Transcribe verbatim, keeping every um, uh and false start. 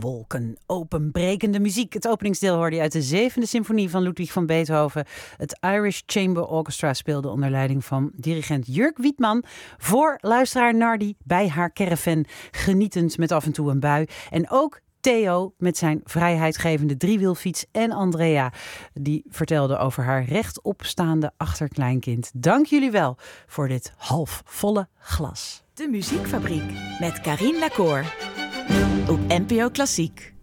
Wolken, openbrekende muziek. Het openingsdeel hoorde je uit de zevende symfonie van Ludwig van Beethoven. Het Irish Chamber Orchestra speelde onder leiding van dirigent Jurk Wiedmann voor luisteraar Nardi bij haar caravan, genietend met af en toe een bui. En ook Theo met zijn vrijheidgevende driewielfiets en Andrea, die vertelde over haar rechtopstaande achterkleinkind. Dank jullie wel voor dit halfvolle glas. De Muziekfabriek met Carien Lacour op N P O Klassiek.